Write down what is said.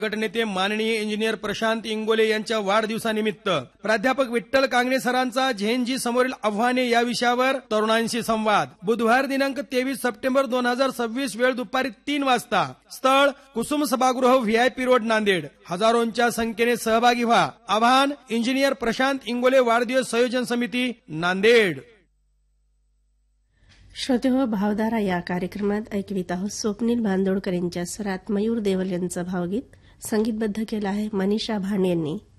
गटनेते माननीय इंजिनियर प्रशांत इंगोले यांच्या वाढदिवसानिमित्त प्राध्यापक विठ्ठल कांगणे सरांचा झेनजी समोरील आव्हाने या विषयावर तरुणांशी संवाद. बुधवार दिनांक 23 सप्टेंबर 2026 वेळ दुपारी 3 वाजता. स्थळ कुसुम सभागृह व्हीआयपी रोड नांदेड. हजारोंच्या संख्येने सहभागी व्हा. आवाहन इंजिनियर प्रशांत इंगोले वाढदिवस संयोजन समिती नांदेड. श्रोते हो, भावधारा या कार्यक्रमात ऐकवित आहोत स्वप्नील बांदोडकर यांच्या स्वरात मयूर देवल यांचं भावगीत संगीतबद्ध केलं आहे मनीषा भांड यांनी.